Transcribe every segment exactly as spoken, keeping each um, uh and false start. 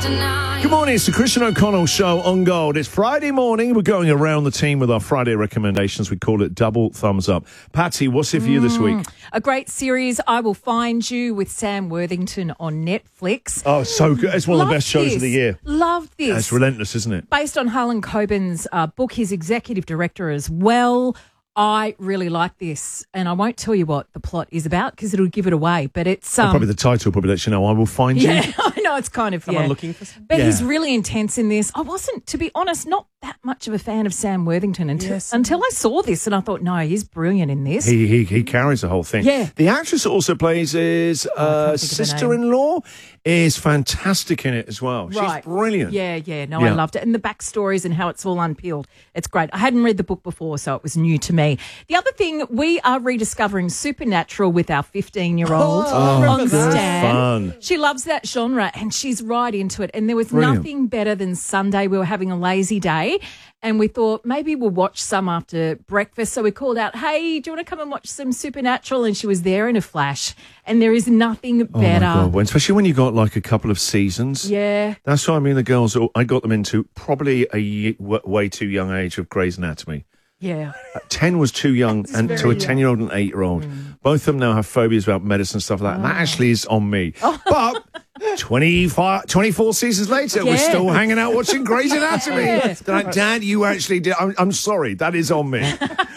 Good morning, it's the Christian O'Connell Show on Gold. It's Friday morning. We're going around the team with our Friday recommendations. We call it Double Thumbs Up. Patsy, what's it for you this week? A great series, I Will Find You, with Sam Worthington on Netflix. Oh, so good. It's one Love of the best shows this. of the year. Love this. It's relentless, isn't it? Based on Harlan Coben's uh, book, his executive director as well. I really like this, and I won't tell you what the plot is about because it'll give it away. But it's um, Probably the title probably lets you know. I Will Find You. yeah, I know it's kind of Someone yeah. looking for something? But Yeah. he's really intense in this. I wasn't, to be honest, not that much of a fan of Sam Worthington until Yes. until I saw this, and I thought, no, he's brilliant in this. He, he he carries the whole thing. Yeah. The actress that also plays his uh, think of her name. sister-in-law is fantastic in it as well. Right. She's brilliant. Yeah, yeah. No, Yeah. I loved it. And the backstories and how it's all unpeeled. It's great. I hadn't read the book before, so it was new to me. The other thing, we are rediscovering Supernatural with our fifteen-year-old Oh, on good Stan. fun. She loves that genre and she's right into it. And there was Brilliant. nothing better than Sunday. We were having a lazy day and we thought maybe we'll watch some after breakfast. So we called out, hey, do you want to come and watch some Supernatural? And she was there in a flash. And there is nothing Oh, my better. God. When- Especially when you got like a couple of seasons. Yeah. That's why I mean the girls, I got them into probably a ye- w- way too young age of Grey's Anatomy. Yeah. Uh, ten was too young, and to a very young. ten-year-old and eight-year-old. Both of them now have phobias about medicine and stuff like that. And that actually is on me. But twenty-five, twenty-four seasons later, we're Yeah. still hanging out watching Grey's Anatomy. Yeah. They're like, Dad, you actually did. I'm, I'm sorry, that is on me.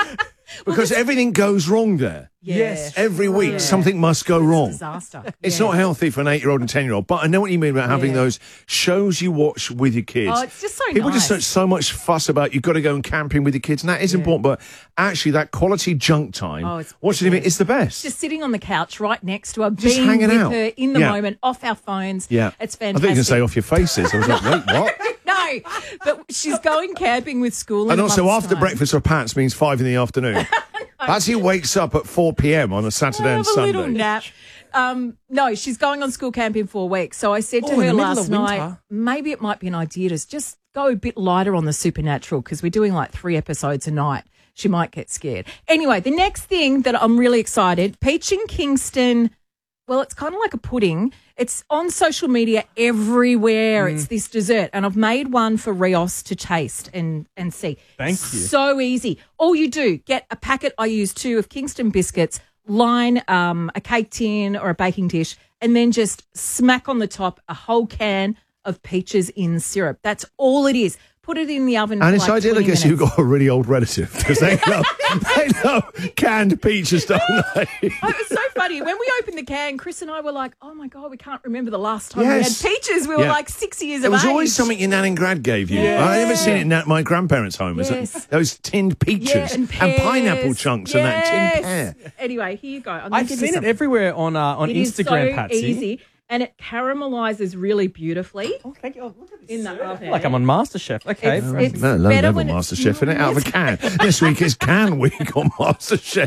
Because everything goes wrong there. Yeah. Yes. Every week, Yeah. something must go wrong. Disaster. It's Yeah. not healthy for an eight-year-old and ten-year-old, but I know what you mean about having Yeah. those shows you watch with your kids. Oh, it's just so People nice. just make so much fuss about you've got to go and camping with your kids, and that is important, but actually that quality junk time, Oh, it's watching the it, it's the best. Just sitting on the couch right next to her, Just being hanging with out. her in the Yeah. moment, off our phones. yeah. It's I think you fantastic. can say off your faces. I was like, wait, what? No, but she's going camping with school. in And a also, month's after time. breakfast or pants means five in the afternoon. That's he wakes up at four p.m. on a Saturday Have and a Sunday. little nap. Um, no, she's going on school camping for a week. So I said to Oh, in her the middle last of night, winter. maybe it might be an idea to just go a bit lighter on the Supernatural because we're doing like three episodes a night. She might get scared. Anyway, the next thing that I'm really excited, Peach and Kingston. Well, it's kind of like a pudding. It's on social media everywhere. Mm. It's this dessert. And I've made one for Rios to taste and, and see. Thank you. So easy. All you do, get a packet, I use two, of Kingston biscuits, line um, a cake tin or a baking dish, and then just smack on the top a whole can of peaches in syrup. That's all it is. Put it in the oven And for it's like ideal, I twenty guess, minutes. you've got a really old relative because they love, they love canned peaches, don't they? Oh, it was so funny. When we opened the can, Chris and I were like, oh, my God, we can't remember the last time Yes. we had peaches. We were Yeah. like six years It of was age. always something your nan and grad gave you. Yeah. I never seen it in at my grandparents' home. Is Yes. it those tinned peaches Yeah, and, pineapple pears. chunks and that tinned Yes. pear. Anyway, here you go. I'm gonna I've give you seen it some. everywhere on uh, on It is Instagram, so Patsy. easy, and it caramelizes really beautifully Oh, thank you. Oh, look at this. in the oven. Like I'm on MasterChef. Okay. It's- very it's- nice. No, low better level when Master it's Chef in it out of a can. This week is can week on Master Chef.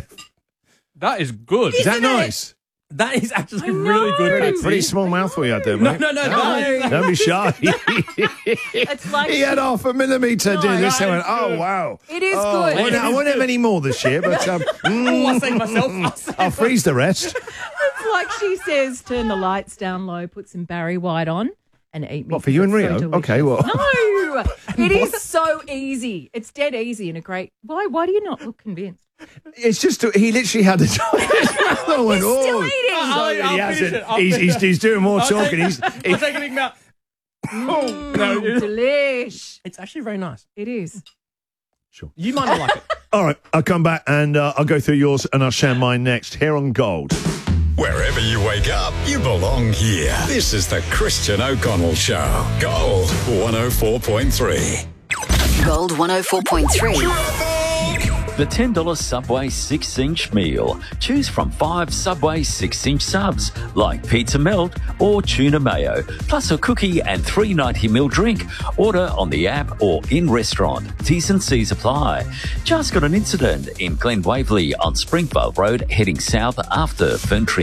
that is good. Is that Isn't it? nice? That is actually I really good, know. Patsy. Pretty small mouthful you had there, No, mate. no, no, no. Don't be shy. It's like He had half a millimetre, No, did this. that I went, is oh, good. wow. It is oh, good. I won't, I won't have any more this year, but um, Oh, I saved myself. I mm, saved I'll freeze the rest. it's like she says, turn the lights down low, put some Barry White on, and eat me. What, for you and It's so Rio? delicious. Okay, well. No, it is so easy. It's dead easy and a great. Why? Why do you not look convinced? It's just, he literally had the time. I went, He's still oh. eating. I'll- Sorry, I'll he finish hasn't. it. I'll He's, finish he's, it. he's doing more I'll talking. take- He's, I'll he, take a big mouth. Mm, No, it- delish. It's actually very nice. It is. sure. You might not like it. All right, I'll come back and uh, I'll go through yours and I'll share mine next here on Gold. Wherever you wake up, you belong here. This is the Christian O'Connell Show. Gold one oh four point three. Gold one oh four point three. The ten dollars Subway six inch meal. Choose from five Subway six inch subs, like pizza melt or tuna mayo, plus a cookie and three ninety ml drink. Order on the app or in restaurant. T's and C's apply. Just got an incident in Glen Waverley on Springvale Road, heading south after Ferntree